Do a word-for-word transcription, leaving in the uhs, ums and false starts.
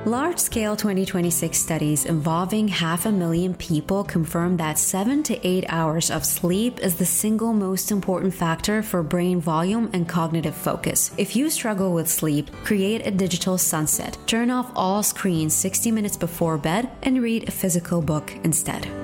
Large-scale twenty twenty-six studies involving half a million people confirm that seven to eight hours of sleep is the single most important factor for brain volume and cognitive focus. If you struggle with sleep, create a digital sunset. Turn off all screens sixty minutes before bed and read a physical book instead.